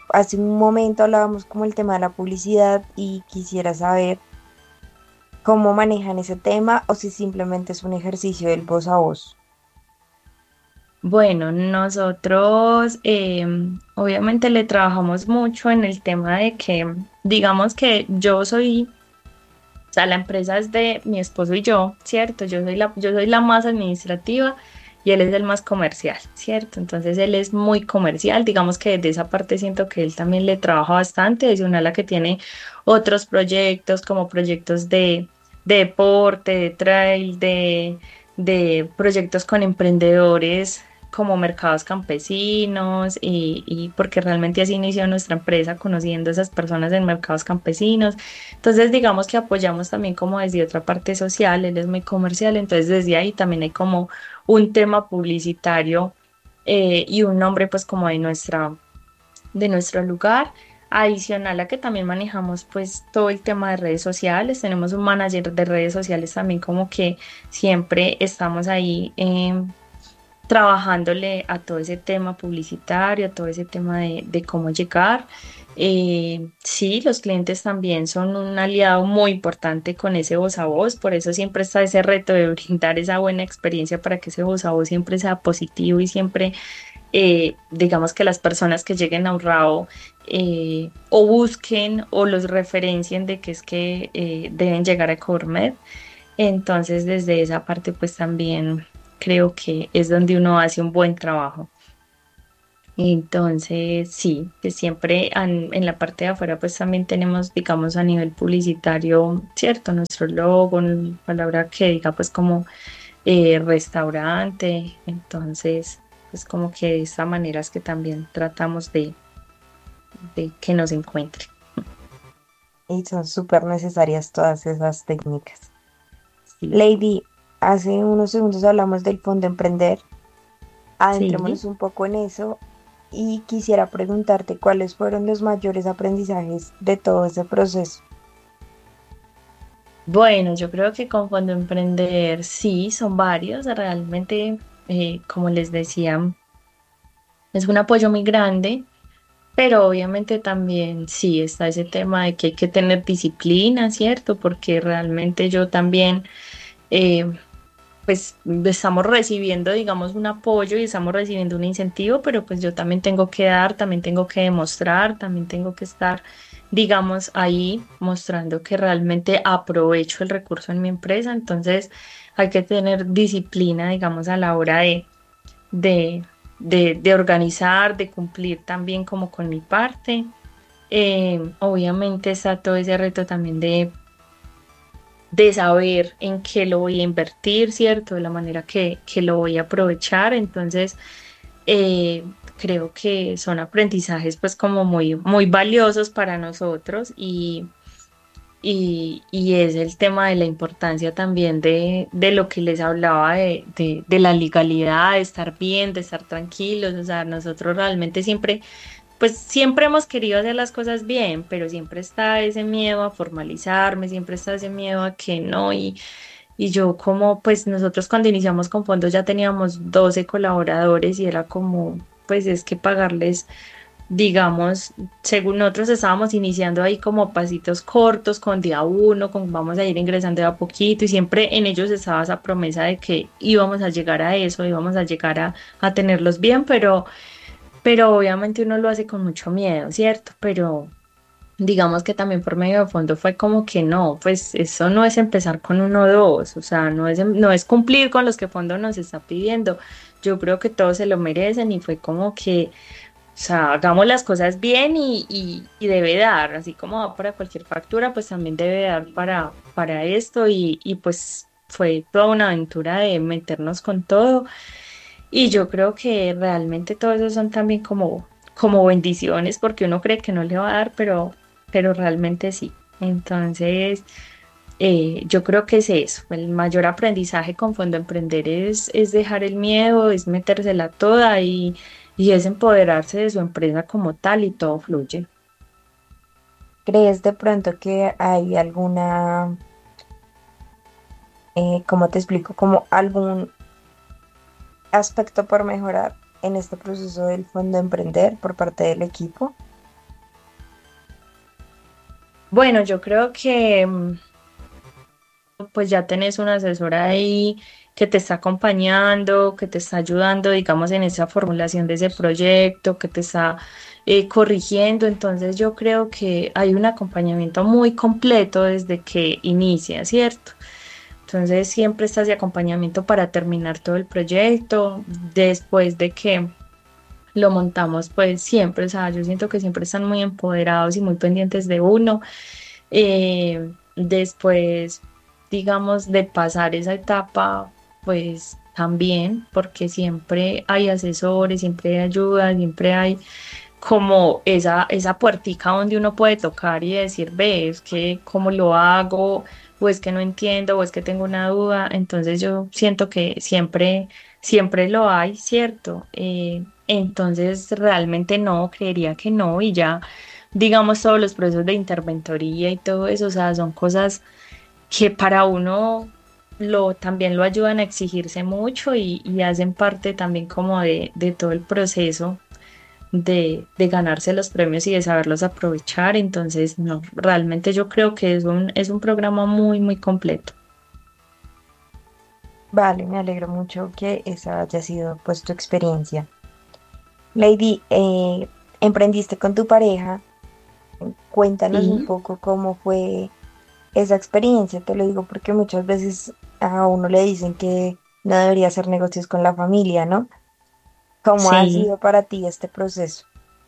hace un momento hablábamos como el tema de la publicidad y quisiera saber cómo manejan ese tema o si simplemente es un ejercicio del voz a voz. Bueno, nosotros obviamente le trabajamos mucho en el tema de que, digamos que yo soy, o sea, la empresa es de mi esposo y yo, ¿cierto? Yo soy la más administrativa y él es el más comercial, ¿cierto? Entonces él es muy comercial, digamos que de esa parte siento que él también le trabaja bastante, adicional a que tiene otros proyectos como proyectos de deporte, de trail, de proyectos con emprendedores como mercados campesinos y porque realmente así inició nuestra empresa conociendo a esas personas en mercados campesinos. Entonces, digamos que apoyamos también como desde otra parte social, él es muy comercial, entonces desde ahí también hay como un tema publicitario y un nombre pues como de nuestro lugar. Adicional a que también manejamos pues todo el tema de redes sociales, tenemos un manager de redes sociales también como que siempre estamos ahí trabajándole a todo ese tema publicitario, a todo ese tema de cómo llegar. Sí, los clientes también son un aliado muy importante con ese voz a voz, por eso siempre está ese reto de brindar esa buena experiencia para que ese voz a voz siempre sea positivo y siempre, digamos que las personas que lleguen a Urrao o busquen o los referencien de que es que deben llegar a Gourmet. Entonces, desde esa parte, pues también creo que es donde uno hace un buen trabajo. Entonces, sí, que siempre en la parte de afuera, pues también tenemos, digamos, a nivel publicitario, ¿cierto? Nuestro logo, una palabra que diga, pues como restaurante. Entonces, pues como que de esa manera es que también tratamos de que nos encuentre. Y son súper necesarias todas esas técnicas. Sí, Lady, hace unos segundos hablamos del Fondo Emprender. sí. Adentrémonos un poco en eso y quisiera preguntarte cuáles fueron los mayores aprendizajes de todo ese proceso. Bueno, yo creo que con Fondo Emprender sí, son varios. Realmente, como les decía, es un apoyo muy grande, pero obviamente también sí está ese tema de que hay que tener disciplina, ¿cierto? Porque realmente yo también, eh, pues estamos recibiendo, digamos, un apoyo y estamos recibiendo un incentivo, pero pues yo también tengo que dar, también tengo que demostrar, también tengo que estar, digamos, ahí mostrando que realmente aprovecho el recurso en mi empresa. Entonces hay que tener disciplina, digamos, a la hora de, de organizar, de cumplir también como con mi parte. Obviamente está todo ese reto también de saber en qué lo voy a invertir, ¿cierto? De la manera que lo voy a aprovechar. Entonces, eh, creo que son aprendizajes pues como muy, muy valiosos para nosotros y es el tema de la importancia también de lo que les hablaba de la legalidad, de estar bien, de estar tranquilos. O sea, nosotros realmente siempre pues siempre hemos querido hacer las cosas bien, pero siempre está ese miedo a formalizarme, siempre está ese miedo a que no. Y yo como, pues nosotros cuando iniciamos con fondos ya teníamos 12 colaboradores y era como, pues es que pagarles, digamos, según nosotros estábamos iniciando ahí como pasitos cortos, con día uno, con vamos a ir ingresando de a poquito y siempre en ellos estaba esa promesa de que íbamos a llegar a eso, íbamos a llegar a tenerlos bien, pero obviamente uno lo hace con mucho miedo, ¿cierto? Pero digamos que también por medio de fondo fue como que no, pues eso no es empezar con uno o dos, o sea, no es cumplir con los que fondo nos está pidiendo. Yo creo que todos se lo merecen y fue como que, o sea, hagamos las cosas bien y debe dar, así como va para cualquier factura, pues también debe dar para esto y pues fue toda una aventura de meternos con todo. Y yo creo que realmente todo eso son también como bendiciones, porque uno cree que no le va a dar, pero realmente sí. Entonces, yo creo que es eso. El mayor aprendizaje con Fondo Emprender es dejar el miedo, es metérsela toda y es empoderarse de su empresa como tal y todo fluye. ¿Crees de pronto que hay alguna, cómo te explico, como algún aspecto por mejorar en este proceso del Fondo Emprender por parte del equipo? Bueno, yo creo que pues ya tenés una asesora ahí que te está acompañando, que te está ayudando, digamos, en esa formulación de ese proyecto, que te está corrigiendo. Entonces yo creo que hay un acompañamiento muy completo desde que inicia, ¿cierto? Entonces siempre está ese acompañamiento para terminar todo el proyecto, después de que lo montamos, pues siempre, o sea, yo siento que siempre están muy empoderados y muy pendientes de uno. Después, digamos, de pasar esa etapa, pues también, porque siempre hay asesores, siempre hay ayuda, siempre hay como esa puertica donde uno puede tocar y decir, ve, es que cómo lo hago, o es que no entiendo, o es que tengo una duda. Entonces yo siento que siempre lo hay, ¿cierto? Entonces realmente no, creería que no, y ya, digamos, todos los procesos de interventoría y todo eso, o sea, son cosas que para uno también lo ayudan a exigirse mucho y hacen parte también como de todo el proceso de ganarse los premios y de saberlos aprovechar. Entonces, no, realmente yo creo que es un programa muy, muy completo. Vale, me alegro mucho que esa haya sido pues tu experiencia. Lady, emprendiste con tu pareja. Cuéntanos un Sí, poco cómo fue esa experiencia. Te lo digo porque muchas veces a uno le dicen que no debería hacer negocios con la familia, ¿no? ¿Cómo ha sí. sido para ti este proceso?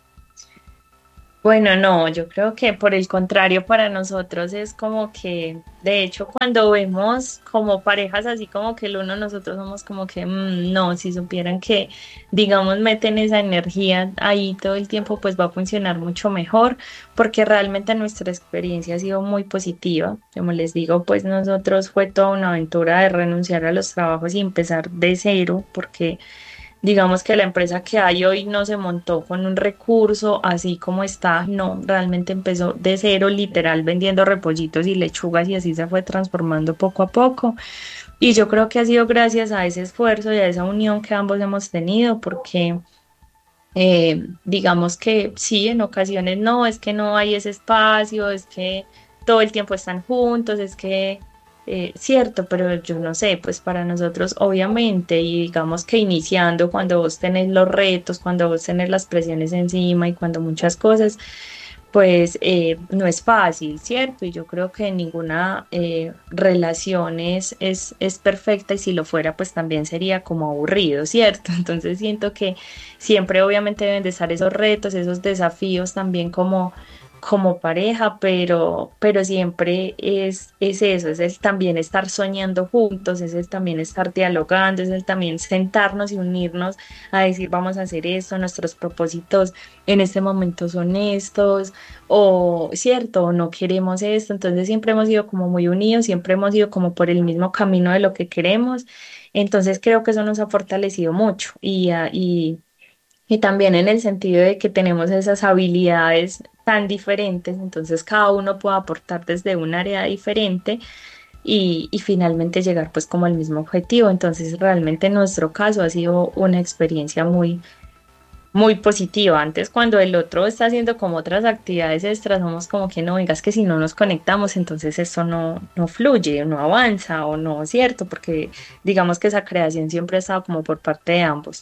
Bueno, no, yo creo que por el contrario para nosotros es como que, de hecho, cuando vemos como parejas así como que el uno, nosotros somos como que, no, si supieran que, digamos, meten esa energía ahí todo el tiempo, pues va a funcionar mucho mejor, porque realmente nuestra experiencia ha sido muy positiva. Como les digo, pues nosotros fue toda una aventura de renunciar a los trabajos y empezar de cero, porque digamos que la empresa que hay hoy no se montó con un recurso así como está, no, realmente empezó de cero, literal, vendiendo repollitos y lechugas y así se fue transformando poco a poco. Y yo creo que ha sido gracias a ese esfuerzo y a esa unión que ambos hemos tenido, porque digamos que sí, en ocasiones no, es que no hay ese espacio, es que todo el tiempo están juntos, es que, cierto, pero yo no sé, pues para nosotros obviamente, y digamos que iniciando cuando vos tenés los retos, cuando vos tenés las presiones encima y cuando muchas cosas, pues no es fácil, ¿cierto? Y yo creo que ninguna relación es perfecta y si lo fuera, pues también sería como aburrido, ¿cierto? Entonces siento que siempre obviamente deben de estar esos retos, esos desafíos también como pareja, pero siempre es eso, es el también estar soñando juntos, es el también estar dialogando, es el también sentarnos y unirnos a decir vamos a hacer esto, nuestros propósitos en este momento son estos, o cierto, o no queremos esto, entonces siempre hemos ido como muy unidos, siempre hemos ido como por el mismo camino de lo que queremos, entonces creo que eso nos ha fortalecido mucho y también en el sentido de que tenemos esas habilidades tan diferentes, entonces cada uno puede aportar desde un área diferente y finalmente llegar pues como al mismo objetivo. Entonces realmente en nuestro caso ha sido una experiencia muy, muy positiva. Antes cuando el otro está haciendo como otras actividades extras, somos como que no, vengas que si no nos conectamos, entonces esto no fluye, no avanza o no, ¿cierto? Porque digamos que esa creación siempre ha estado como por parte de ambos.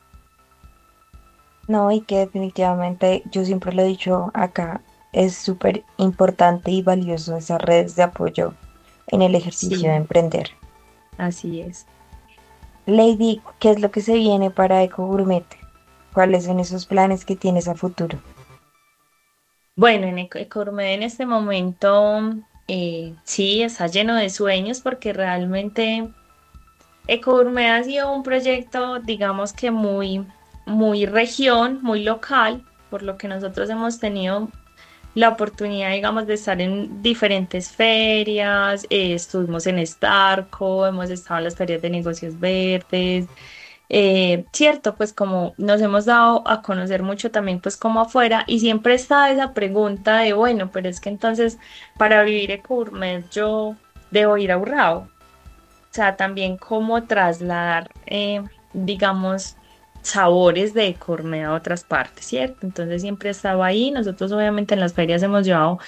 No, y que definitivamente, yo siempre lo he dicho acá, es súper importante y valioso esas redes de apoyo en el ejercicio de Sí, emprender. así es. Lady, ¿qué es lo que se viene para Eco Gourmet? ¿Cuáles son esos planes que tienes a futuro? Bueno, en Ecourme en este momento sí está lleno de sueños porque realmente Ecourme ha sido un proyecto, digamos que muy, muy región, muy local, por lo que nosotros hemos tenido la oportunidad, digamos, de estar en diferentes ferias, estuvimos en Starco, hemos estado en las ferias de negocios verdes, cierto, pues como nos hemos dado a conocer mucho también pues como afuera y siempre está esa pregunta de, bueno, pero es que entonces para vivir Ecourmet yo debo ir a Urrao. O sea, también cómo trasladar, digamos, sabores de Ecourmet a otras partes, ¿cierto? Entonces siempre estaba ahí. Nosotros obviamente en las ferias hemos llevado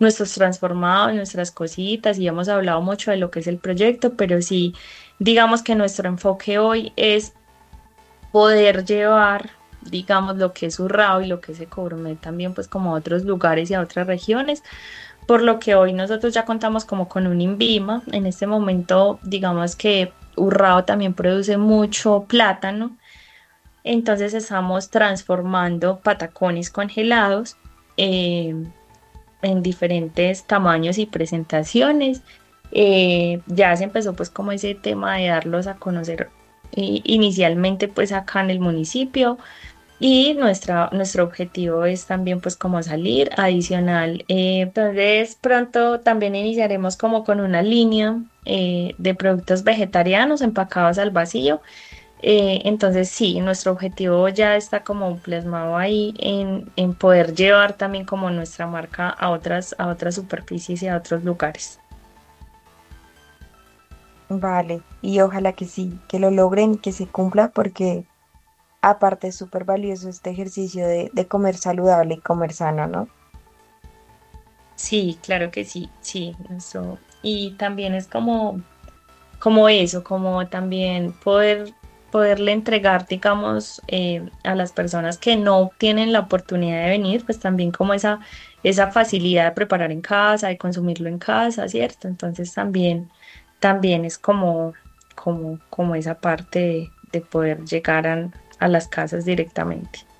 nuestros transformados, nuestras cositas y hemos hablado mucho de lo que es el proyecto, pero sí, digamos que nuestro enfoque hoy es poder llevar, digamos, lo que es Urrao y lo que es Ecogourmet también, pues como a otros lugares y a otras regiones, por lo que hoy nosotros ya contamos como con un INVIMA. En este momento, digamos que Urrao también produce mucho plátano, entonces estamos transformando patacones congelados eh, en diferentes tamaños y presentaciones. Ya se empezó pues como ese tema de darlos a conocer inicialmente pues acá en el municipio y nuestro objetivo es también pues como salir adicional. Entonces pronto también iniciaremos como con una línea de productos vegetarianos empacados al vacío. Entonces sí, nuestro objetivo ya está como plasmado ahí en poder llevar también como nuestra marca a otras superficies y a otros lugares. Vale, y ojalá que sí, que lo logren, que se cumpla, porque aparte es súper valioso este ejercicio de comer saludable y comer sano, ¿no? Sí, claro que sí, sí, eso. Y también es como eso, como también poderle entregar, digamos, a las personas que no tienen la oportunidad de venir, pues también como esa facilidad de preparar en casa, de consumirlo en casa, ¿cierto? Entonces también es como esa parte de poder llegar a las casas directamente.